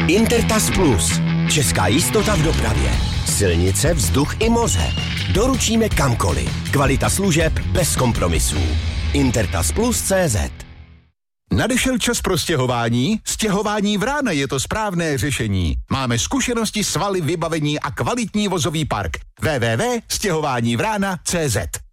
Intertas Plus. Česká jistota v dopravě. Silnice, vzduch i moře. Doručíme kamkoliv. Kvalita služeb bez kompromisů. Intertasplus.cz. Nadešel čas pro stěhování? Stěhování Vrána je to správné řešení. Máme zkušenosti, svaly, vybavení a kvalitní vozový park. www.stěhovánívrana.cz